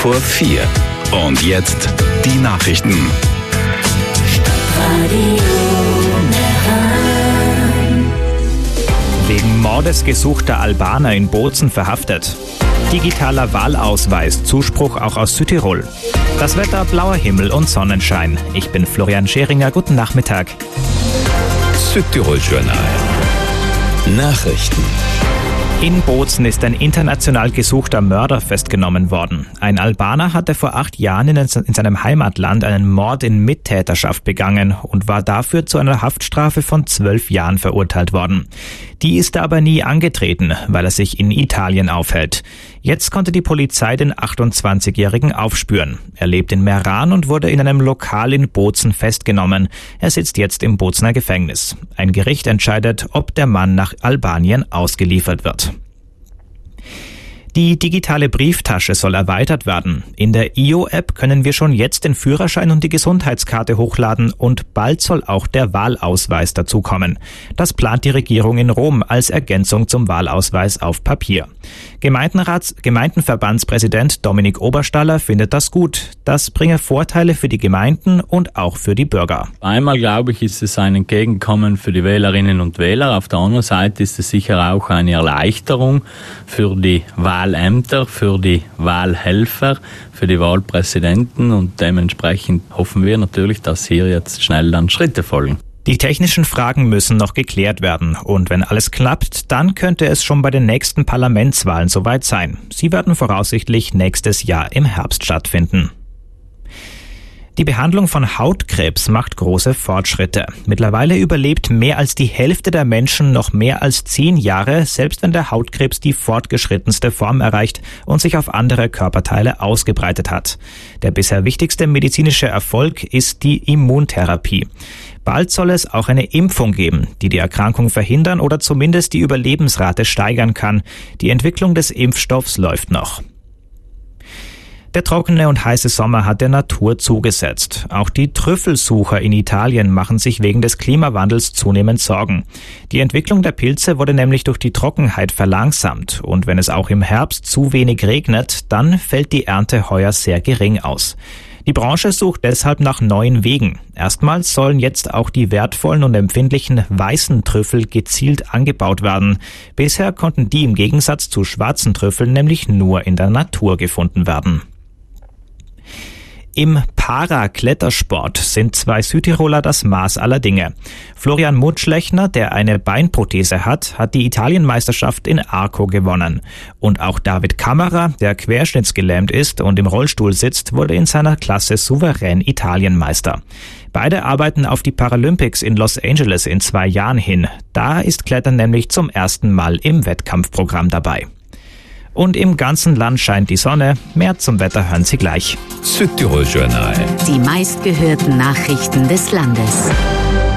vor 4. Und jetzt die Nachrichten. Wegen Mordes gesuchter Albaner in Bozen verhaftet. Digitaler Wahlausweis, Zuspruch auch aus Südtirol. Das Wetter, blauer Himmel und Sonnenschein. Ich bin Florian Scheringer, guten Nachmittag. Südtirol Journal. Nachrichten. In Bozen ist ein international gesuchter Mörder festgenommen worden. Ein Albaner hatte vor 8 Jahren in seinem Heimatland einen Mord in Mittäterschaft begangen und war dafür zu einer Haftstrafe von 12 Jahren verurteilt worden. Die ist er aber nie angetreten, weil er sich in Italien aufhält. Jetzt konnte die Polizei den 28-Jährigen aufspüren. Er lebt in Meran und wurde in einem Lokal in Bozen festgenommen. Er sitzt jetzt im Bozener Gefängnis. Ein Gericht entscheidet, ob der Mann nach Albanien ausgeliefert wird. Die digitale Brieftasche soll erweitert werden. In der IO-App können wir schon jetzt den Führerschein und die Gesundheitskarte hochladen und bald soll auch der Wahlausweis dazukommen. Das plant die Regierung in Rom als Ergänzung zum Wahlausweis auf Papier. Gemeindenverbandspräsident Dominik Oberstaller findet das gut. Das bringe Vorteile für die Gemeinden und auch für die Bürger. Einmal, glaube ich, ist es ein Entgegenkommen für die Wählerinnen und Wähler. Auf der anderen Seite ist es sicher auch eine Erleichterung für die Wahlämter, für die Wahlhelfer, für die Wahlpräsidenten und dementsprechend hoffen wir natürlich, dass hier jetzt schnell dann Schritte folgen. Die technischen Fragen müssen noch geklärt werden und wenn alles klappt, dann könnte es schon bei den nächsten Parlamentswahlen soweit sein. Sie werden voraussichtlich nächstes Jahr im Herbst stattfinden. Die Behandlung von Hautkrebs macht große Fortschritte. Mittlerweile überlebt mehr als die Hälfte der Menschen noch mehr als 10 Jahre, selbst wenn der Hautkrebs die fortgeschrittenste Form erreicht und sich auf andere Körperteile ausgebreitet hat. Der bisher wichtigste medizinische Erfolg ist die Immuntherapie. Bald soll es auch eine Impfung geben, die die Erkrankung verhindern oder zumindest die Überlebensrate steigern kann. Die Entwicklung des Impfstoffs läuft noch. Der trockene und heiße Sommer hat der Natur zugesetzt. Auch die Trüffelsucher in Italien machen sich wegen des Klimawandels zunehmend Sorgen. Die Entwicklung der Pilze wurde nämlich durch die Trockenheit verlangsamt. Und wenn es auch im Herbst zu wenig regnet, dann fällt die Ernte heuer sehr gering aus. Die Branche sucht deshalb nach neuen Wegen. Erstmals sollen jetzt auch die wertvollen und empfindlichen weißen Trüffel gezielt angebaut werden. Bisher konnten die im Gegensatz zu schwarzen Trüffeln nämlich nur in der Natur gefunden werden. Im Para-Klettersport sind 2 Südtiroler das Maß aller Dinge. Florian Mutschlechner, der eine Beinprothese hat die Italienmeisterschaft in Arco gewonnen. Und auch David Kammerer, der querschnittsgelähmt ist und im Rollstuhl sitzt, wurde in seiner Klasse souverän Italienmeister. Beide arbeiten auf die Paralympics in Los Angeles in 2 Jahren hin. Da ist Klettern nämlich zum ersten Mal im Wettkampfprogramm dabei. Und im ganzen Land scheint die Sonne. Mehr zum Wetter hören Sie gleich. Südtirol Journal. Die meistgehörten Nachrichten des Landes.